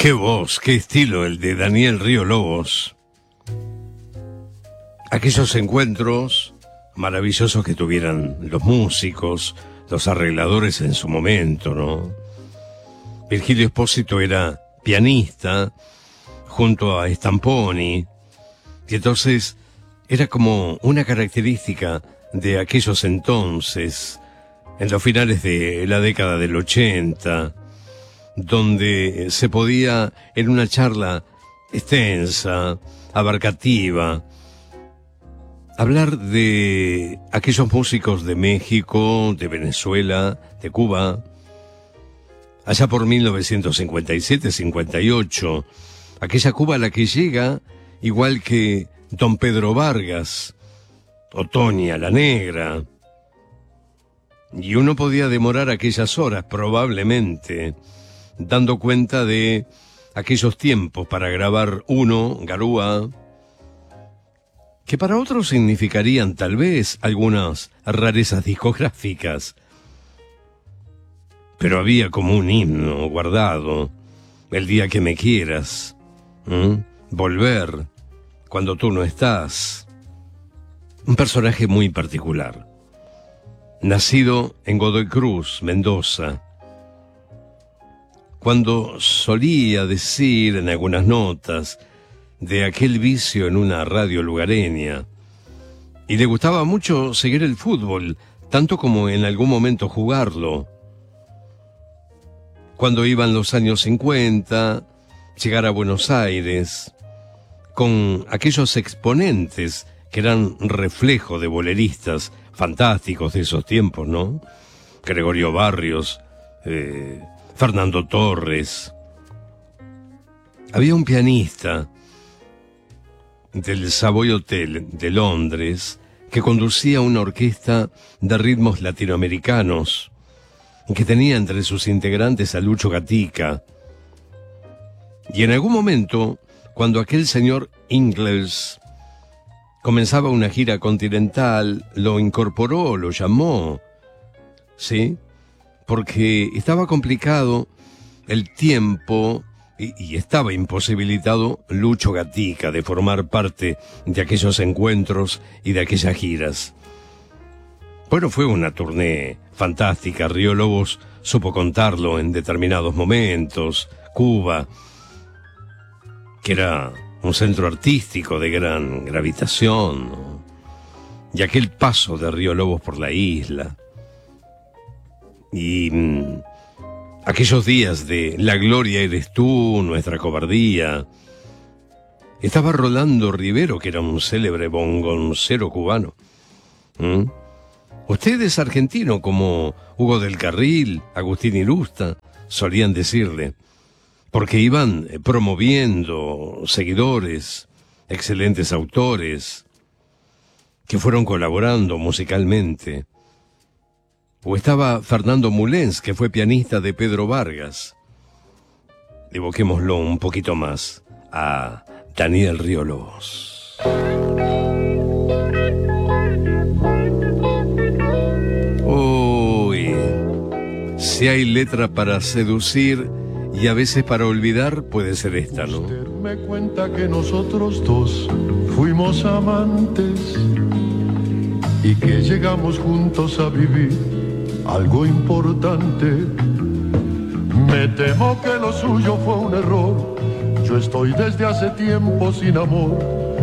Qué voz, qué estilo el de Daniel Río Lobos. Aquellos encuentros maravillosos que tuvieran los músicos, los arregladores en su momento, ¿no? Virgilio Espósito era pianista junto a Stamponi, y entonces era como una característica de aquellos entonces, en los finales de la década del 80, donde se podía, en una charla extensa, abarcativa, hablar de aquellos músicos de México, de Venezuela, de Cuba, allá por 1957-58, aquella Cuba a la que llega, igual que don Pedro Vargas, Otoña la Negra, y uno podía demorar aquellas horas, probablemente, dando cuenta de aquellos tiempos para grabar uno, Garúa, que para otros significarían tal vez algunas rarezas discográficas, pero había como un himno guardado, El día que me quieras, Volver, Cuando tú no estás. Un personaje muy particular, nacido en Godoy Cruz, Mendoza, cuando solía decir en algunas notas de aquel vicio en una radio lugareña, y le gustaba mucho seguir el fútbol, tanto como en algún momento jugarlo. Cuando iban los años 50, llegar a Buenos Aires, con aquellos exponentes que eran reflejo de boleristas fantásticos de esos tiempos, ¿no? Gregorio Barrios, Fernando Torres. Había un pianista del Savoy Hotel de Londres que conducía una orquesta de ritmos latinoamericanos, que tenía entre sus integrantes a Lucho Gatica. Y en algún momento, cuando aquel señor Ingles comenzaba una gira continental, lo incorporó, lo llamó, ¿sí? Porque estaba complicado el tiempo y estaba imposibilitado Lucho Gatica de formar parte de aquellos encuentros y de aquellas giras. Bueno, fue una tournée fantástica. Río Lobos supo contarlo en determinados momentos. Cuba, que era un centro artístico de gran gravitación, ¿no? Y aquel paso de Río Lobos por la isla. Y aquellos días de La gloria eres tú, nuestra cobardía. Estaba Rolando Rivero, que era un célebre bongoncero cubano. Usted es argentino, como Hugo del Carril, Agustín Irusta, solían decirle, porque iban promoviendo seguidores, excelentes autores, que fueron colaborando musicalmente. O estaba Fernando Mulens, que fue pianista de Pedro Vargas. Evoquémoslo un poquito más a Daniel Río Lobos. Uy, si hay letra para seducir y a veces para olvidar, puede ser esta, ¿no? Usted me cuenta que nosotros dos fuimos amantes y que llegamos juntos a vivir algo importante. Me temo que lo suyo fue un error. Yo estoy desde hace tiempo sin amor.